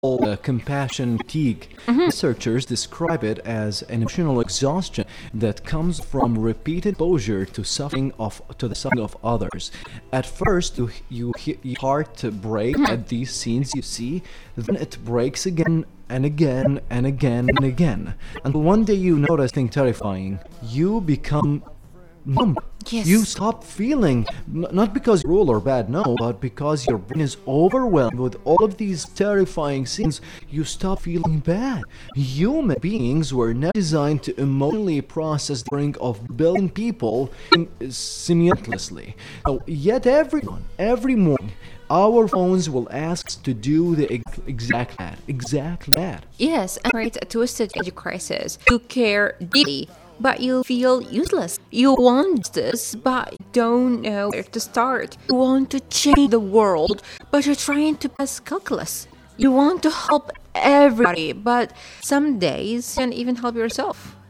called compassion fatigue. Researchers describe it as an emotional exhaustion that comes from repeated exposure to the suffering of others. At first, your heart breaks at these scenes you see, then it breaks again and again and again and again. Until one day you notice something terrifying. You become numb. Yes. You stop feeling, not because you're cruel or bad, no, but because your brain is overwhelmed with all of these terrifying scenes. You stop feeling bad. Human beings were not designed to emotionally process the suffering of billion people simultaneously. So, yet every morning, our phones will ask us to do the exact that. Yes, and create a twisted edge crisis. You care deeply, but you feel useless. You want this, but don't know where to start. You want to change the world, but you're trying to pass calculus. You want to help everybody, but some days you can't even help yourself.